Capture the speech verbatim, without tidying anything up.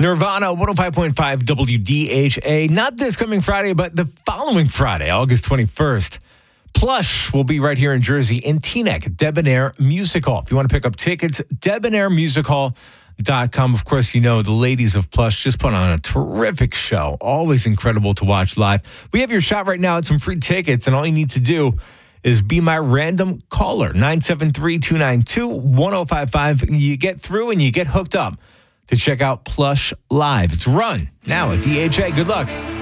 Nirvana, one oh five point five W D H A. Not this coming Friday, but the following Friday, August twenty-first. Plush will be right here in Jersey in Teaneck, Debonair Music Hall. If you want to pick up tickets, debonair music hall dot com. Of course, you know, the ladies of Plush just put on a terrific show. Always incredible to watch live. We have your shot right now at some free tickets, and all you need to do is be my random caller, nine seven three, two nine two, one oh five five. You get through and you get hooked up to check out Plush live. It's Run now at D H A. Good luck.